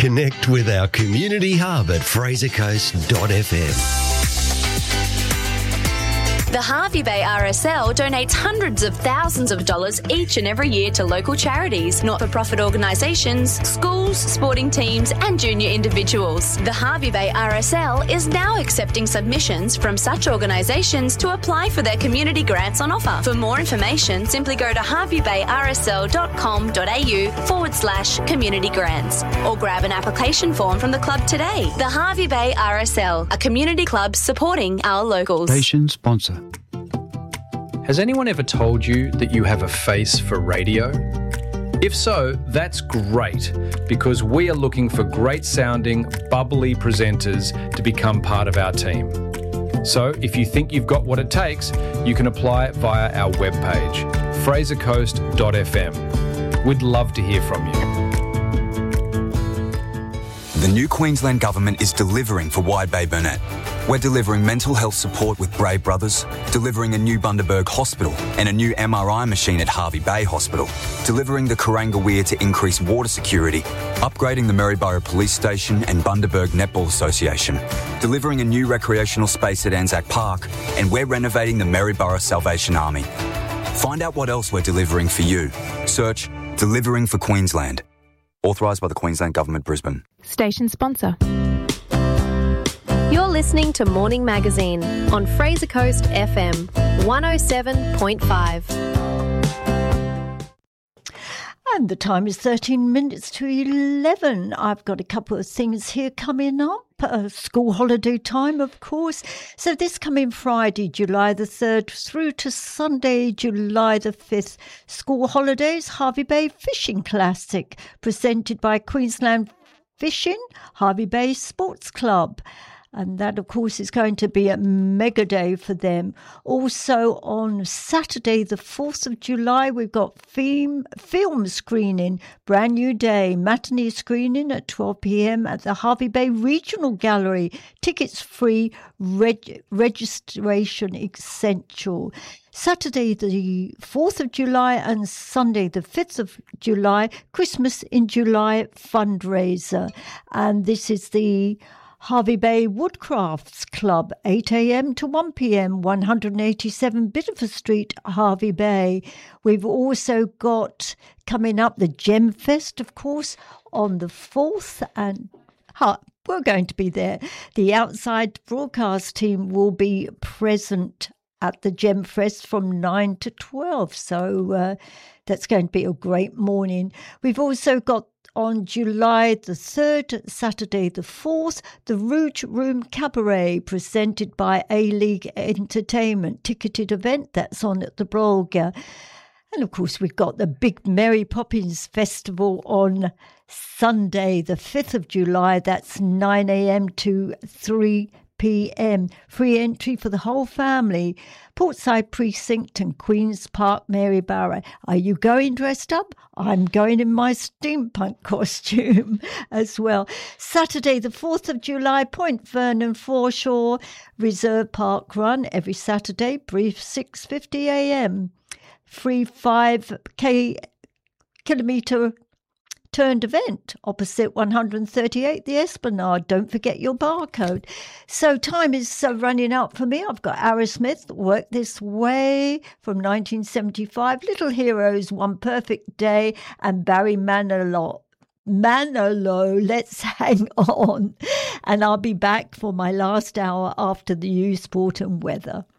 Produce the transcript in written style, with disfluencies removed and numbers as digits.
Connect with our community hub at frasercoast.fm. The Hervey Bay RSL donates hundreds of thousands of dollars each and every year to local charities, not-for-profit organisations, schools, sporting teams and junior individuals. The Hervey Bay RSL is now accepting submissions from such organisations to apply for their community grants on offer. For more information, simply go to herveybayrsl.com.au/community grants or grab an application form from the club today. The Hervey Bay RSL, a community club supporting our locals. Station sponsor. Has anyone ever told you that you have a face for radio? If so, that's great, because we are looking for great sounding, bubbly presenters to become part of our team. So if you think you've got what it takes, you can apply via our webpage, frasercoast.fm. We'd love to hear from you. The new Queensland Government is delivering for Wide Bay Burnett. We're delivering mental health support with Brave Brothers, delivering a new Bundaberg Hospital and a new MRI machine at Hervey Bay Hospital, delivering the Kuranga Weir to increase water security, upgrading the Maryborough Police Station and Bundaberg Netball Association, delivering a new recreational space at Anzac Park, and we're renovating the Maryborough Salvation Army. Find out what else we're delivering for you. Search Delivering for Queensland. Authorised by the Queensland Government, Brisbane. Station sponsor. You're listening to Morning Magazine on Fraser Coast FM 107.5. And the time is 13 minutes to 11. I've got a couple of things here coming up. School holiday time, of course. So this coming Friday, July the 3rd, through to Sunday, July the 5th, school holidays, Hervey Bay Fishing Classic, presented by Queensland Fishing, Hervey Bay Sports Club. And that, of course, is going to be a mega day for them. Also, on Saturday, the 4th of July, we've got film screening, brand new day, matinee screening at 12 p.m. at the Hervey Bay Regional Gallery. Tickets free, registration essential. Saturday, the 4th of July and Sunday, the 5th of July, Christmas in July fundraiser. And this is the Hervey Bay Woodcrafts Club, 8 a.m. to 1 p.m., 187 Bideford Street, Hervey Bay. We've also got coming up the Gem Fest, of course, on the 4th, and we're going to be there. The outside broadcast team will be present at the Gem Fest from 9 to 12, so that's going to be a great morning. We've also got on July the 3rd, Saturday the 4th, the Rouge Room Cabaret, presented by A-League Entertainment, ticketed event that's on at the Brolga. And of course, we've got the big Mary Poppins Festival on Sunday, the 5th of July. That's 9 a.m. to 3 p.m. Free entry for the whole family. Portside Precinct and Queen's Park, Maryborough. Are you going dressed up? I'm going in my steampunk costume as well. Saturday, the 4th of July, Point Vernon Foreshore Reserve Park Run every Saturday, brief 6:50 a.m. Free 5 kilometre turned event opposite 138 the Esplanade. Don't forget your barcode. So time is running out for me. I've got Aerosmith, Work This Way from 1975, Little Heroes, One Perfect Day, and Barry Manilow, Let's Hang On. And I'll be back for my last hour after the news, sport and weather.